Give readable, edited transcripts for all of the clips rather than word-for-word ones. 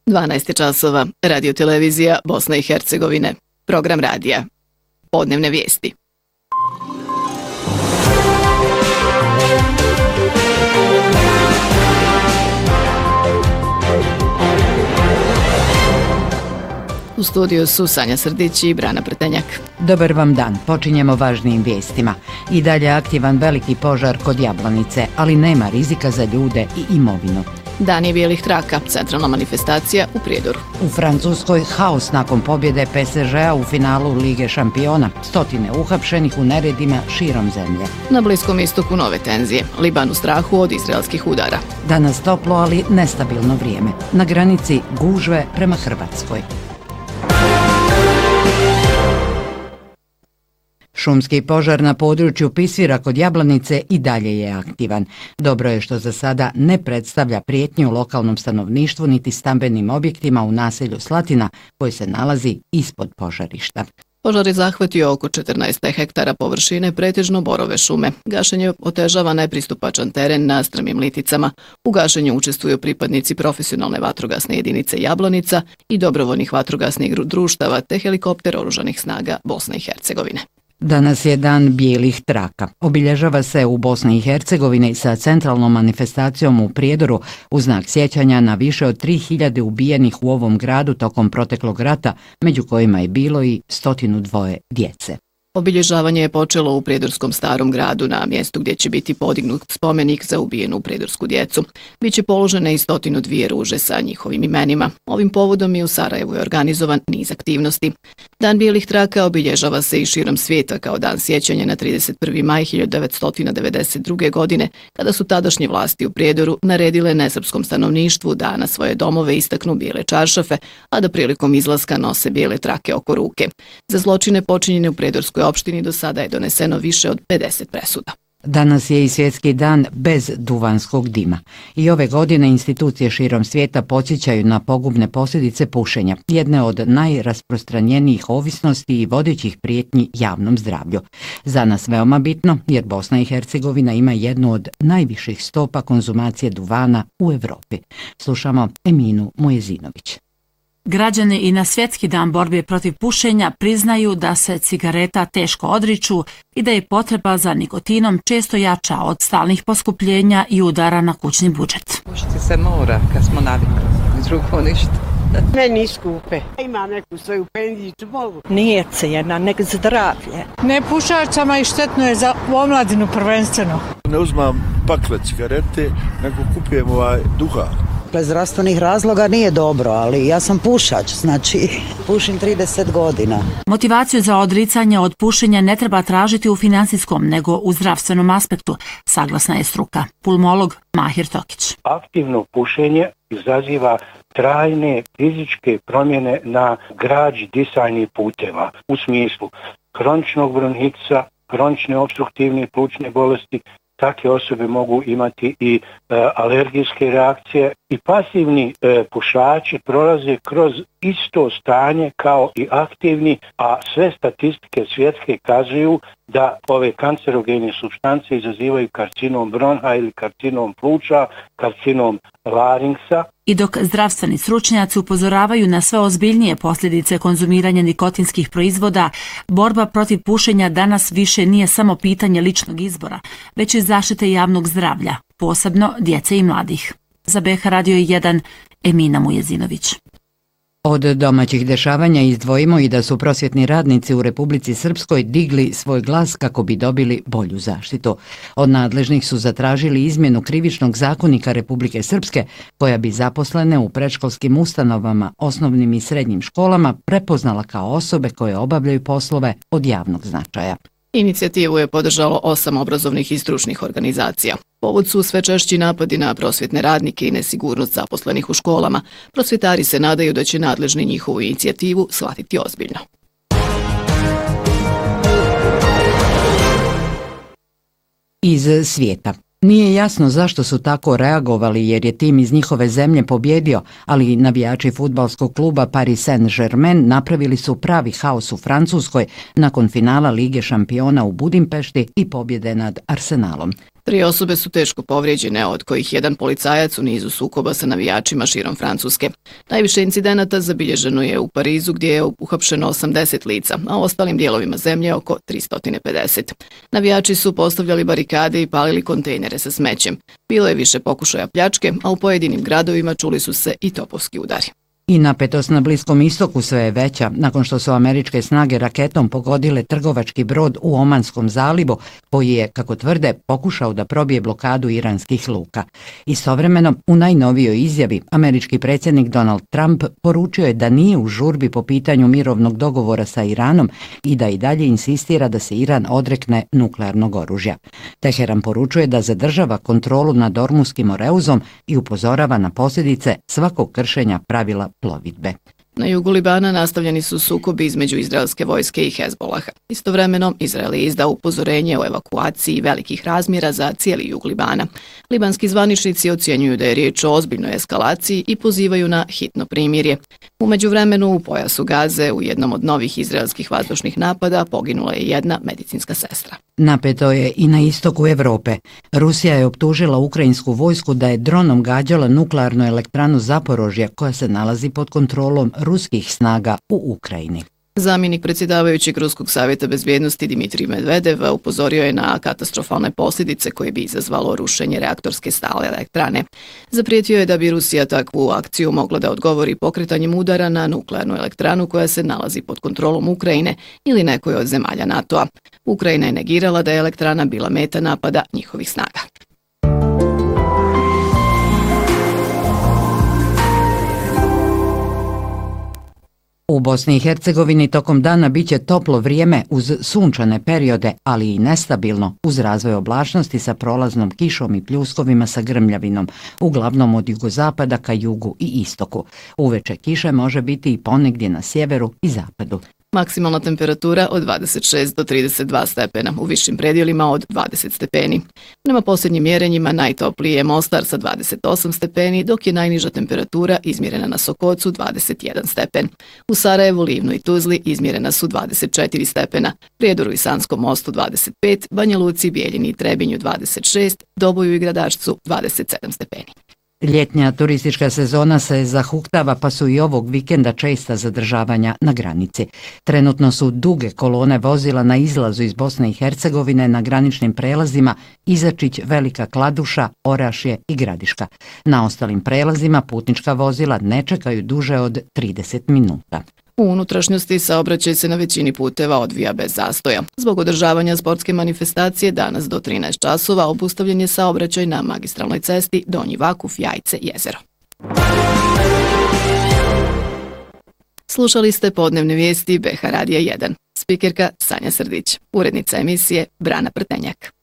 12 časova, radio-televizija Bosne i Hercegovine. Program radija. Podnevne vijesti. U studiju su Sanja Srdić i Brana Prtenjak. Dobar vam dan, počinjemo važnijim vijestima. I dalje aktivan veliki požar kod Jablanice, ali nema rizika za ljude i imovinu. Dani bijelih traka, centralna manifestacija u Prijedoru. U Francuskoj haos nakon pobjede PSG-a u finalu Lige šampiona, stotine uhapšenih u neredima širom zemlje. Na Bliskom istoku nove tenzije, Liban u strahu od izraelskih udara. Danas toplo, ali nestabilno vrijeme. Na granici gužve prema Hrvatskoj. Šumski požar na području Pisvira kod Jablanice i dalje je aktivan. Dobro je što za sada ne predstavlja prijetnju lokalnom stanovništvu niti stambenim objektima u naselju Slatina koji se nalazi ispod požarišta. Požar je zahvatio oko 14 hektara površine, pretežno borove šume. Gašenje otežava nepristupačan teren na strmim liticama. U gašenju učestvuju pripadnici profesionalne vatrogasne jedinice Jablanica i dobrovoljnih vatrogasnih društava te helikopter oružanih snaga Bosne i Hercegovine. Danas je dan bijelih traka. Obilježava se u Bosni i Hercegovini sa centralnom manifestacijom u Prijedoru u znak sjećanja na više od 3000 ubijenih u ovom gradu tokom proteklog rata, među kojima je bilo i 102 djece. Obilježavanje je počelo u Prijedorskom starom gradu na mjestu gdje će biti podignut spomenik za ubijenu prijedorsku djecu. Biće položene i 102 ruže sa njihovim imenima. Ovim povodom i u Sarajevu je organizovan niz aktivnosti. Dan bijelih traka obilježava se i širom svijeta kao dan sjećanja na 31. maj 1992. godine, kada su tadašnje vlasti u Prijedoru naredile nesrpskom stanovništvu da na svoje domove istaknu bijele čaršafe, a da prilikom izlaska nose bijele trake oko ruke. Za zločine počinjene u Prijedorskoj opštini do sada je doneseno više od 50 presuda. Danas je i svjetski dan bez duvanskog dima. I ove godine institucije širom svijeta podsjećaju na pogubne posljedice pušenja, jedne od najrasprostranjenijih ovisnosti i vodećih prijetnji javnom zdravlju. Za nas veoma bitno jer Bosna i Hercegovina ima jednu od najviših stopa konzumacije duvana u Europi. Slušamo Eminu Mujezinović. Građani i na svjetski dan borbe protiv pušenja priznaju da se cigareta teško odriču i da je potreba za nikotinom često jača od stalnih poskupljenja i udara na kućni budžet. Pušiti se mora kad smo navikli, drugo ništa. Ne, ni skupe. Ima neku svoju pendicu, mogu. Nije cijena, nek zdravlje. Ne pušačama i štetno je za omladinu prvenstveno. Ne uzmam pakle cigarete, nego kupujem duhan. Bez zdravstvenih razloga nije dobro, ali ja sam pušač, znači pušim 30 godina. Motivaciju za odricanje od pušenja ne treba tražiti u financijskom, nego u zdravstvenom aspektu, saglasna je struka. Pulmolog Mahir Tokić. Aktivno pušenje izaziva trajne fizičke promjene na građi disajnih puteva u smislu kroničnog bronhitisa, kronične opstruktivne plućne bolesti. Takve osobe mogu imati i alergijske reakcije i pasivni pušači prolaze kroz isto stanje kao i aktivni, a sve statistike svjetske kazuju da ove kancerogene supstance izazivaju karcinom bronha ili karcinom pluća, karcinom laringsa. I dok zdravstveni stručnjaci upozoravaju na sve ozbiljnije posljedice konzumiranja nikotinskih proizvoda, borba protiv pušenja danas više nije samo pitanje ličnog izbora, već i zaštite javnog zdravlja, posebno djece i mladih. Za BH Radio 1, Emina Mujezinović. Od domaćih dešavanja izdvojimo i da su prosvjetni radnici u Republici Srpskoj digli svoj glas kako bi dobili bolju zaštitu. Od nadležnih su zatražili izmjenu krivičnog zakonika Republike Srpske koja bi zaposlene u predškolskim ustanovama, osnovnim i srednjim školama prepoznala kao osobe koje obavljaju poslove od javnog značaja. Inicijativu je podržalo 8 obrazovnih i stručnih organizacija. Povod su sve češći napadi na prosvjetne radnike i nesigurnost zaposlenih u školama. Prosvjetari se nadaju da će nadležni njihovu inicijativu shvatiti ozbiljno. Iz svijeta. Nije jasno zašto su tako reagovali jer je tim iz njihove zemlje pobjedio, ali navijači fudbalskog kluba Paris Saint-Germain napravili su pravi haos u Francuskoj nakon finala Lige šampiona u Budimpešti i pobjede nad Arsenalom. 3 osobe su teško povrijeđene, od kojih jedan policajac u nizu sukoba sa navijačima širom Francuske. Najviše incidenata zabilježeno je u Parizu gdje je uhapšeno 80 lica, a u ostalim dijelovima zemlje oko 350. Navijači su postavljali barikade i palili kontejnere sa smećem. Bilo je više pokušaja pljačke, a u pojedinim gradovima čuli su se i topovski udari. I napetost na Bliskom istoku sve je veća nakon što su američke snage raketom pogodile trgovački brod u Omanskom zalivu koji je, kako tvrde, pokušao da probije blokadu iranskih luka. Istovremeno, u najnovijoj izjavi, američki predsjednik Donald Trump poručio je da nije u žurbi po pitanju mirovnog dogovora sa Iranom i da i dalje insistira da se Iran odrekne nuklearnog oružja. Teheran poručuje da zadržava kontrolu nad Ormuskim oreuzom i upozorava na posljedice svakog kršenja pravila plovidbe. Na jugu Libana nastavljeni su sukobi između izraelske vojske i Hezbolaha. Istovremeno, Izrael je izdao upozorenje o evakuaciji velikih razmjera za cijeli jug Libana. Libanski zvaničnici ocjenjuju da je riječ o ozbiljnoj eskalaciji i pozivaju na hitno primirje. U međuvremenu, u pojasu Gaze, u jednom od novih izraelskih vazdušnih napada, poginula je jedna medicinska sestra. Napeto je i na istoku Europe. Rusija je optužila ukrajinsku vojsku da je dronom gađala nuklearnu elektranu Zaporožje koja se nalazi pod kontrolom ruskih snaga u Ukrajini. Zamjenik predsjedavajućeg Ruskog savjeta bezbjednosti Dimitrij Medvedev upozorio je na katastrofalne posljedice koje bi izazvalo rušenje reaktorske stale elektrane. Zaprijetio je da bi Rusija takvu akciju mogla da odgovori pokretanjem udara na nuklearnu elektranu koja se nalazi pod kontrolom Ukrajine ili nekoj od zemalja NATO-a. Ukrajina je negirala da je elektrana bila meta napada njihovih snaga. U Bosni i Hercegovini tokom dana biće toplo vrijeme uz sunčane periode, ali i nestabilno uz razvoj oblačnosti sa prolaznom kišom i pljuskovima sa grmljavinom, uglavnom od jugozapada ka jugu i istoku. Uveče kiše može biti i ponegdje na sjeveru i zapadu. Maksimalna temperatura od 26 do 32 stepena, u višim predjelima od 20 stepeni. Prema posljednjim mjerenjima najtopliji je Mostar sa 28 stepeni, dok je najniža temperatura izmjerena na Sokocu 21 stepen. U Sarajevu, Livnu i Tuzli izmjerena su 24 stepena, Prijedoru i Sanskom mostu 25, Banja Luci, Bijeljini i Trebinju 26, Doboju i Gradačcu 27 stepeni. Ljetnja turistička sezona se zahuktava pa su i ovog vikenda česta zadržavanja na granici. Trenutno su duge kolone vozila na izlazu iz Bosne i Hercegovine na graničnim prelazima Izačić, Velika Kladuša, Orašje i Gradiška. Na ostalim prelazima putnička vozila ne čekaju duže od 30 minuta. U unutrašnjosti saobraćaj se na većini puteva odvija bez zastoja. Zbog održavanja sportske manifestacije danas do 13 časova obustavljen je saobraćaj na magistralnoj cesti Donji Vakuf, Jajce, Jezero. Slušali ste podnevne vijesti BH Radija 1. Spikerka Sanja Srdić. Urednica emisije Brana Prtenjak.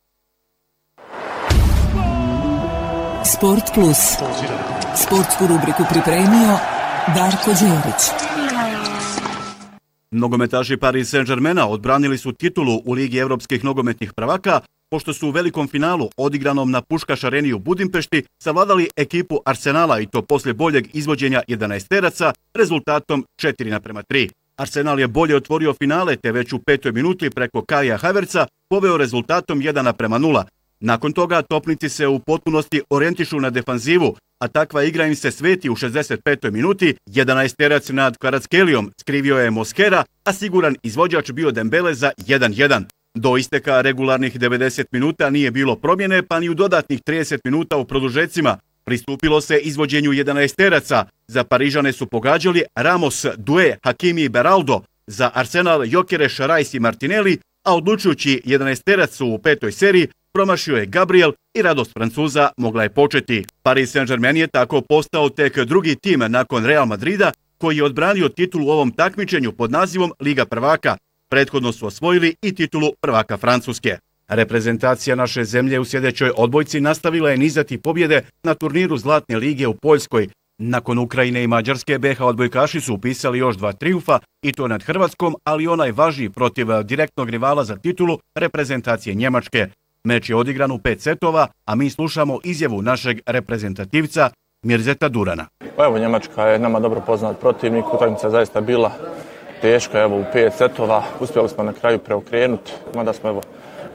Sport Plus. Sportsku rubriku pripremio Darko Đerić. Nogometaši Paris Saint-Germaina odbranili su titulu u Ligi evropskih nogometnih prvaka, pošto su u velikom finalu odigranom na Puškaš areni u Budimpešti savladali ekipu Arsenala i to poslije boljeg izvođenja 11-teraca rezultatom 4:3. Arsenal je bolje otvorio finale te već u 5. minuti preko Kaja Havertza poveo rezultatom 1:0. Nakon toga topnici se u potpunosti orijentišu na defanzivu, a takva igra im se sveti u 65. minuti. 11-terac nad Kvaratskhelijom skrivio je Moskera, a siguran izvođač bio Dembele za 1:1. Do isteka regularnih 90 minuta nije bilo promjene, pa ni u dodatnih 30 minuta u produžecima. Pristupilo se izvođenju 11-teraca. Za Parižane su pogađali Ramos, Doué, Hakimi i Beraldo. Za Arsenal Gyökeres, Rice i Martinelli, a odlučujući 11-terac u 5. seriji promašio je Gabriel i radost Francuza mogla je početi. Paris Saint-Germain je tako postao tek drugi tim nakon Real Madrida koji je odbranio titulu u ovom takmičenju pod nazivom Liga prvaka. Prethodno su osvojili i titulu prvaka Francuske. Reprezentacija naše zemlje u sljedećoj odbojci nastavila je nizati pobjede na turniru Zlatne lige u Poljskoj. Nakon Ukrajine i Mađarske, BH odbojkaši su upisali još 2 trijumfa i to nad Hrvatskom, ali onaj važniji protiv direktnog rivala za titulu reprezentacije Njemačke. Meč je odigran u 5 setova, a mi slušamo izjavu našeg reprezentativca Mirzeta Durana. Evo, Njemačka je nama dobro poznat protivnik, utakmica zaista bila teška, evo u 5 setova, uspjeli smo na kraju preokrenuti, mada smo evo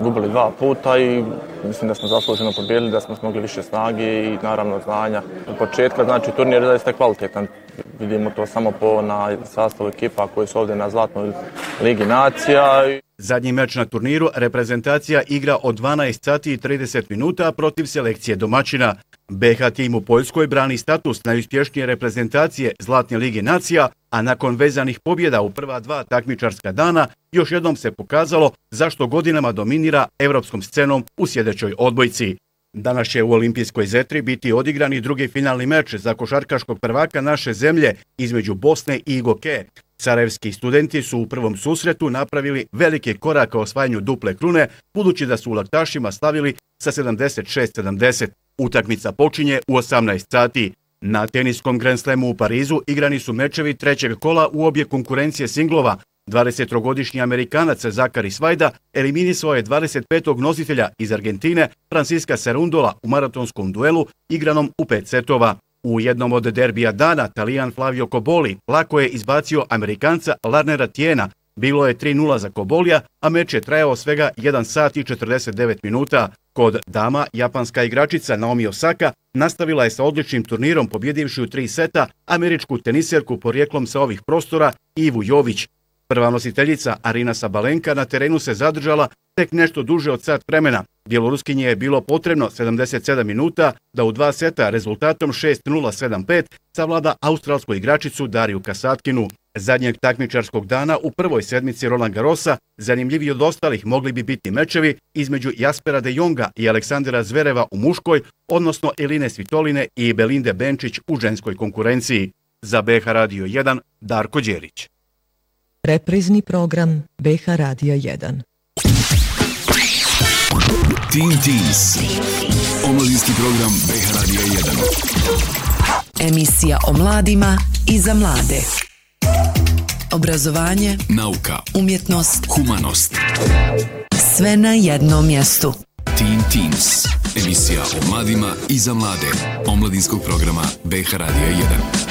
gubili 2 puta i mislim da smo zasluženo pobijedili, da smo smogli više snage i naravno znanja. Od početka, znači, turnir je zaista kvalitetan. Vidimo to samo na sastavu ekipa koji su ovdje na Zlatnoj ligi nacija. Zadnji meč na turniru reprezentacija igra od 12 sati i 30 minuta protiv selekcije domaćina. BH tim u Poljskoj brani status najuspješnije reprezentacije Zlatne lige nacija, a nakon vezanih pobjeda u prva 2 takmičarska dana još jednom se pokazalo zašto godinama dominira evropskom scenom u sljedećoj odbojci. Danas će u olimpijskoj zetri biti odigrani drugi finalni meč za košarkaškog prvaka naše zemlje između Bosne i Igoke. Sarajevski studenti su u prvom susretu napravili velike korak ka osvajanju duple krune, budući da su u laktašima slavili sa 76-70. Utakmica počinje u 18 sati. Na teniskom Grand Slamu u Parizu igrani su mečevi trećeg kola u obje konkurencije singlova. 23-godišnji Amerikanac Zakari Svajda eliminisao je 25. nositelja iz Argentine Francisca Cerundola u maratonskom duelu igranom u 5 setova. U jednom od derbija dana Talijan Flavio Cobolli lako je izbacio Amerikanca Larnera Tiena. Bilo je 3:0 za Cobollija, a meč je trajao svega 1 sat i 49 minuta. Kod dama, japanska igračica Naomi Osaka nastavila je sa odličnim turnirom pobjedivši u 3 seta američku teniserku porijeklom sa ovih prostora Ivu Jović. Prva nositeljica Arina Sabalenka na terenu se zadržala tek nešto duže od sat vremena. Bjeloruskinje je bilo potrebno 77 minuta da u 2 seta rezultatom 6:0-7:5 savlada australsku igračicu Dariju Kasatkinu. Zadnjeg takmičarskog dana u prvoj sedmici Roland Garrosa zanimljiviji od ostalih mogli bi biti mečevi između Jaspera de Jonga i Aleksandra Zvereva u muškoj, odnosno Eline Svitoline i Belinde Benčić u ženskoj konkurenciji. Za BH Radio 1, Darko Đerić. Reprizni program BH Radio 1. Teen Teens. Omladinski program BH Radio 1. Emisija o mladima i za mlade. Obrazovanje, nauka, umjetnost, humanost. Sve na jednom mjestu. Teen Teens. Emisija o mladima i za mlade. Omladinskog programa BH Radio 1.